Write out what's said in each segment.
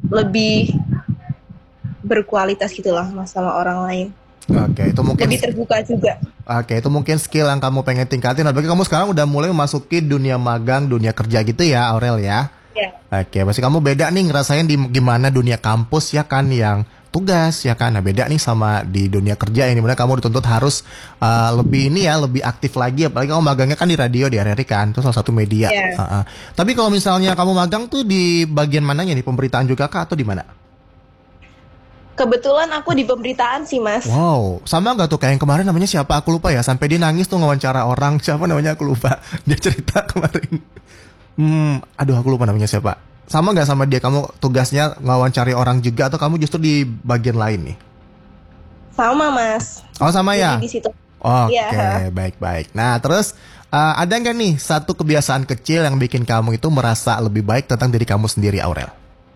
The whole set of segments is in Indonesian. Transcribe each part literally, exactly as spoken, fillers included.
lebih berkualitas gitulah mas sama orang lain. Oke, itu mungkin Lebih terbuka juga. Oke, itu mungkin skill yang kamu pengen tingkatin. Nah, berarti kamu sekarang udah mulai memasuki dunia magang, dunia kerja gitu ya, Aurel ya? Ya. Oke, pasti kamu beda nih ngerasain di gimana dunia kampus ya kan yang tugas ya kan. Nah, beda nih sama di dunia kerja yang dimana kamu dituntut harus uh, lebih ini ya, lebih aktif lagi. Apalagi kamu magangnya kan di radio, di R R I kan, itu salah satu media. Ya. Uh-uh. Tapi kalau misalnya kamu magang tuh di bagian mananya nih, pemberitaan juga kah atau di mana? Kebetulan aku di pemberitaan sih mas. Wow, sama nggak tuh kayak yang kemarin namanya siapa? Aku lupa ya. Sampai dia nangis tuh ngawancara orang. Siapa namanya? Aku lupa. Dia cerita kemarin. Hmm, aduh aku lupa namanya siapa. Sama nggak sama dia? Kamu tugasnya ngawancari orang juga atau kamu justru di bagian lain nih? Sama mas. Oh sama ya. Jadi di situ. Oke, Ya. baik-baik. Nah terus uh, ada nggak nih satu kebiasaan kecil yang bikin kamu itu merasa lebih baik tentang diri kamu sendiri, Aurel?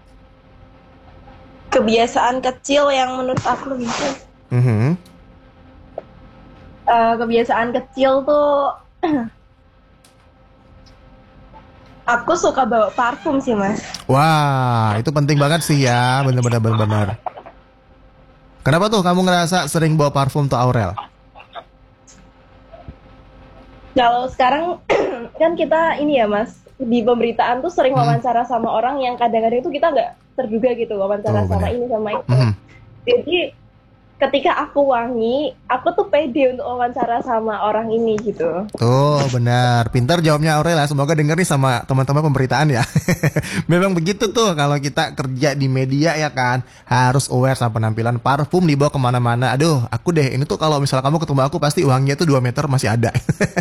Kebiasaan kecil yang menurut aku lebih baik. Mhm. Uh, kebiasaan kecil tuh aku suka bawa parfum sih mas. Wah, itu penting banget sih ya, bener-bener bener-bener. Kenapa tuh kamu ngerasa sering bawa parfum tuh, Aurel? Kalau sekarang kan kita ini ya mas, di pemberitaan tuh sering Hmm. wawancara sama orang yang kadang-kadang itu kita nggak terduga gitu wawancara Tuh sama bener. ini sama itu. Mhm. Jadi ketika aku wangi, aku tuh pede untuk wawancara sama orang ini gitu. Tuh benar, pintar jawabnya Aurel ya. Semoga denger nih sama teman-teman pemberitaan ya. Memang begitu tuh kalau kita kerja di media ya kan, harus aware sama penampilan. Parfum dibawa kemana-mana. Aduh, aku deh ini tuh kalau misalnya kamu ketemu aku pasti uangnya tuh dua meter masih ada.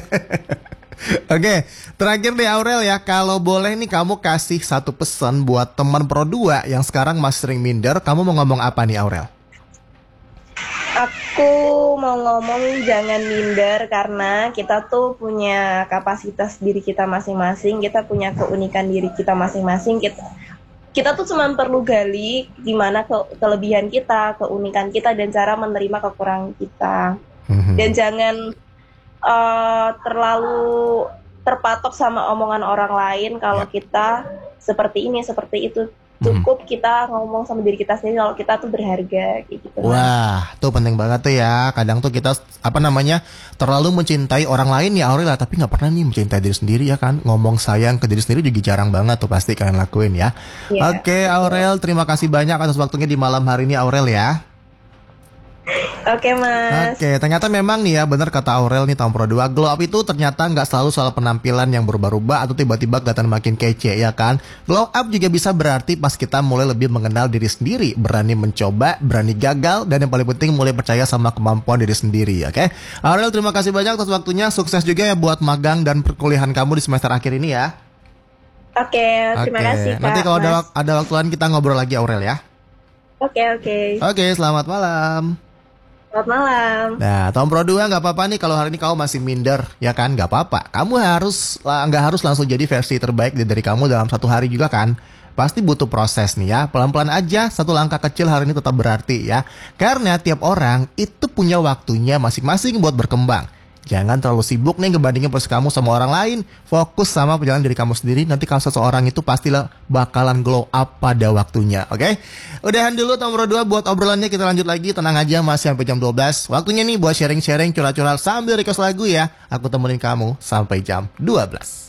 Oke, terakhir deh Aurel ya. Kalau boleh nih kamu kasih satu pesan buat teman Pro dua yang sekarang masih sering minder, kamu mau ngomong apa nih Aurel? Aku mau ngomong jangan minder karena kita tuh punya kapasitas diri kita masing-masing, kita punya keunikan diri kita masing-masing. Kita kita tuh cuma perlu gali gimana ke, kelebihan kita, keunikan kita dan cara menerima kekurangan kita. Dan Mhm. jangan eh, terlalu terpatok sama omongan orang lain kalau Ya. kita seperti ini, seperti itu. Mhm. Cukup kita ngomong sama diri kita sendiri kalau kita tuh berharga kayak gitu mas. Wah, tuh penting banget tuh ya. Kadang tuh kita apa namanya terlalu mencintai orang lain ya Aurel, ya, tapi nggak pernah nih mencintai diri sendiri ya kan. Ngomong sayang ke diri sendiri juga jarang banget tuh pasti kalian lakuin ya. Iya. Oke Aurel, terima kasih banyak atas waktunya di malam hari ini Aurel ya. Oke mas. Oke, ternyata memang nih ya benar kata Aurel nih tahun Pro dua, glow up itu ternyata nggak selalu soal penampilan yang berubah-ubah atau tiba-tiba kelihatan makin kece ya kan. Glow up juga bisa berarti pas kita mulai lebih mengenal diri sendiri, berani mencoba, berani gagal, dan yang paling penting mulai percaya sama kemampuan diri sendiri, oke? Aurel terima kasih banyak atas waktunya, sukses juga ya buat magang dan perkuliahan kamu di semester akhir ini ya. Oke, terima Oke, kasih nanti Kak kalau ada, Mas. wak- ada waktu lain kita ngobrol lagi Aurel ya. Oke, oke. Oke, selamat malam. Selamat malam. Nah, Tom Pro dua nggak apa-apa nih kalau hari ini kamu masih minder, ya kan? Nggak apa-apa. Kamu harus lah, nggak harus langsung jadi versi terbaik dari kamu dalam satu hari juga kan? Pasti butuh proses nih ya. Pelan-pelan aja, satu langkah kecil hari ini tetap berarti ya. Karena tiap orang itu punya waktunya masing-masing buat berkembang. Jangan terlalu sibuk nih ngebandingin proses kamu sama orang lain. Fokus sama perjalanan diri kamu sendiri. Nanti kalau seseorang itu pastilah bakalan glow up pada waktunya. Oke? Udahan dulu nomor dua buat obrolannya. Kita lanjut lagi. Tenang aja masih sampai jam dua belas. Waktunya nih buat sharing-sharing curhat-curhat sambil request lagu ya. Aku temenin kamu sampai jam dua belas.